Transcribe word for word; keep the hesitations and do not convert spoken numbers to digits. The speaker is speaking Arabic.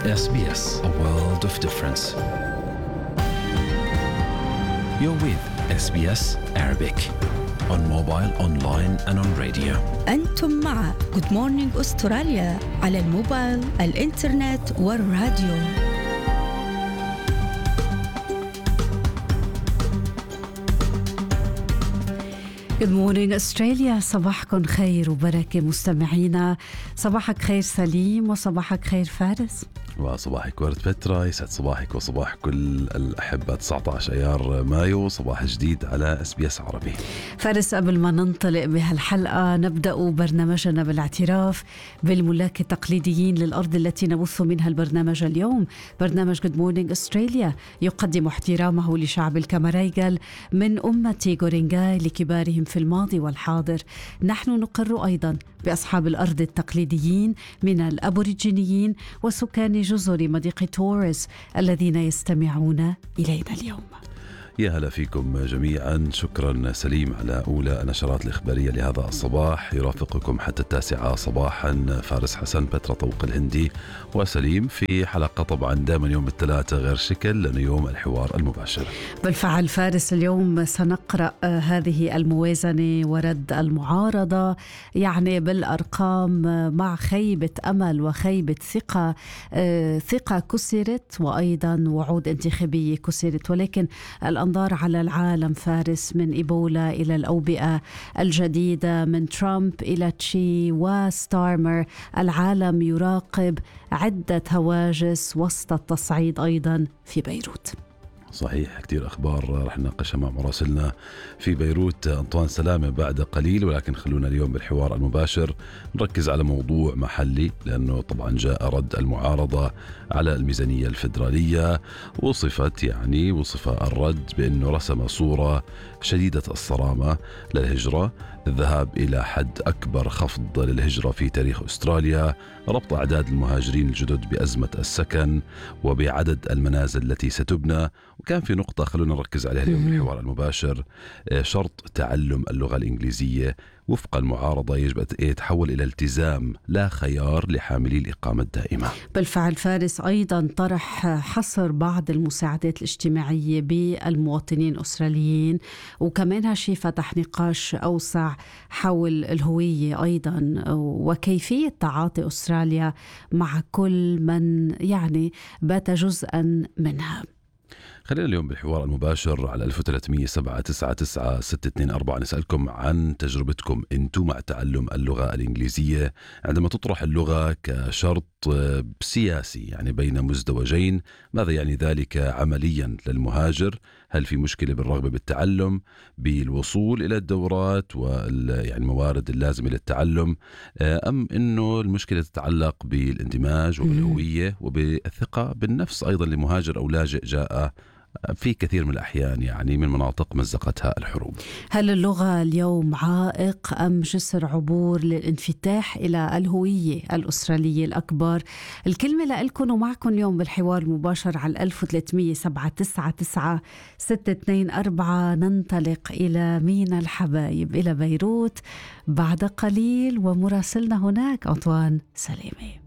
إس بي إس, a world of difference. You're with إس بي إس Arabic on mobile, online and on radio. أنتم مع Good Morning أستراليا على الموبايل, الإنترنت والراديو. Good morning أستراليا, صباحكم خير وبركة مستمعينا. صباحك خير سليم وصباحك خير فارس. وصباحك ورد بترا, يسعد صباحك وصباح كل الأحبة. تسعة عشر أيار مايو, صباح جديد على إس بي إس عربي. فارس, قبل ما ننطلق بهالحلقة نبدأ برنامجنا بالاعتراف بالملاك التقليديين للأرض التي نبث منها البرنامج اليوم. برنامج Good Morning أستراليا يقدم احترامه لشعب الكامارايغال من أمة غورينغاي لكبارهم في الماضي والحاضر. نحن نقر أيضا بأصحاب الأرض التقليديين من الأبوريجينيين وسكان جزر مضيق توريس الذين يستمعون إلينا اليوم. يا هلا فيكم جميعا. شكرا سليم على أولى النشرات الإخبارية لهذا الصباح. يرافقكم حتى التاسعة صباحا فارس حسن, بترا طوق الهندي وسليم في حلقة طبعا دائما يوم الثلاثاء غير شكل لأنه يوم الحوار المباشر. بالفعل فارس, اليوم سنقرأ هذه الموازنة ورد المعارضة, يعني بالأرقام مع خيبة أمل وخيبة ثقة. ثقة كسرت وأيضا وعود انتخابية كسرت, ولكن الأنظار على العالم فارس, من إيبولا إلى الأوبئة الجديدة, من ترامب إلى تشي وستارمر. العالم يراقب عدة هواجس وسط التصعيد أيضا في بيروت. صحيح, كتير أخبار رح نناقشها مع مراسلنا في بيروت أنطوان سلامة بعد قليل, ولكن خلونا اليوم بالحوار المباشر نركز على موضوع محلي, لأنه طبعا جاء رد المعارضة على الميزانية الفيدرالية. وصفت يعني وصف الرد بأنه رسم صورة شديدة الصرامة للهجرة, الذهاب إلى حد أكبر خفض للهجرة في تاريخ أستراليا, ربط أعداد المهاجرين الجدد بأزمة السكن وبعدد المنازل التي ستبنى. وكان في نقطة خلونا نركز عليها اليوم بالحوار المباشر, شرط تعلم اللغة الإنجليزية وفق المعارضة يجب أن يتحول إلى التزام لا خيار لحاملي الإقامة الدائمة. بالفعل فارس, أيضا طرح حصر بعض المساعدات الاجتماعية بالمواطنين الأستراليين, وكمان هالشي فتح نقاش أوسع حول الهوية أيضا وكيفية تعاطي أستراليا مع كل من يعني بات جزءا منها. خلينا اليوم بالحوار المباشر على ألف وثلاثمية سبعة تسعة تسعة ستة اثنين أربعة نسألكم عن تجربتكم أنتم مع تعلم اللغة الإنجليزية عندما تطرح اللغة كشرط سياسي يعني بين مزدوجين. ماذا يعني ذلك عمليا للمهاجر؟ هل في مشكلة بالرغبة بالتعلم, بالوصول إلى الدورات واليعني الموارد اللازمة للتعلم, أم أنه المشكلة تتعلق بالاندماج وبالهوية وبالثقة بالنفس أيضا لمهاجر أو لاجئ جاء في كثير من الأحيان يعني من مناطق مزقتها الحروب؟ هل اللغة اليوم عائق أم جسر عبور للانفتاح إلى الهوية الأسترالية الأكبر؟ الكلمة لألكم ومعكم اليوم بالحوار المباشر على ألف وثلاثمية سبعة تسعة تسعة ستة اثنين أربعة. ننطلق إلى مينا الحبايب إلى بيروت بعد قليل, ومراسلنا هناك أنطوان سلامة.